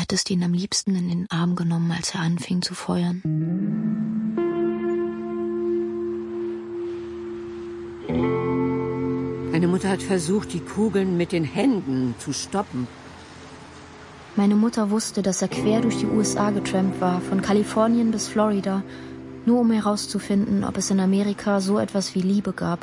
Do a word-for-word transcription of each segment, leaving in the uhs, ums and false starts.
hättest ihn am liebsten in den Arm genommen, als er anfing zu feuern. Meine Mutter hat versucht, die Kugeln mit den Händen zu stoppen. Meine Mutter wusste, dass er quer durch die U S A getrampt war, von Kalifornien bis Florida, nur um herauszufinden, ob es in Amerika so etwas wie Liebe gab.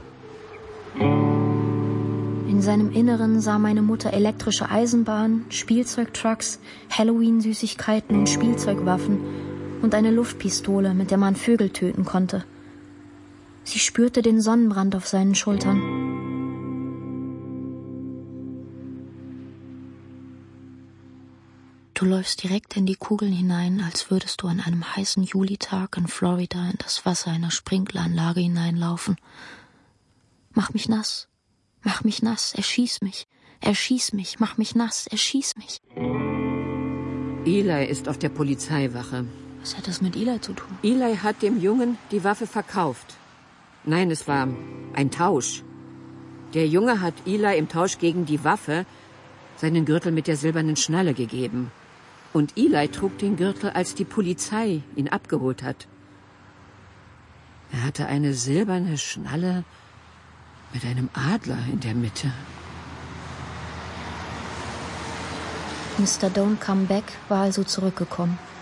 In seinem Inneren sah meine Mutter elektrische Eisenbahnen, Spielzeugtrucks, Halloween-Süßigkeiten und Spielzeugwaffen und eine Luftpistole, mit der man Vögel töten konnte. Sie spürte den Sonnenbrand auf seinen Schultern. Du läufst direkt in die Kugeln hinein, als würdest du an einem heißen Julitag in Florida in das Wasser einer Sprinkleranlage hineinlaufen. Mach mich nass, mach mich nass, erschieß mich, erschieß mich, mach mich nass, erschieß mich. Eli ist auf der Polizeiwache. Was hat das mit Eli zu tun? Eli hat dem Jungen die Waffe verkauft. Nein, es war ein Tausch. Der Junge hat Eli im Tausch gegen die Waffe seinen Gürtel mit der silbernen Schnalle gegeben. Und Eli trug den Gürtel, als die Polizei ihn abgeholt hat. Er hatte eine silberne Schnalle mit einem Adler in der Mitte. Mister Don't Come Back war also zurückgekommen.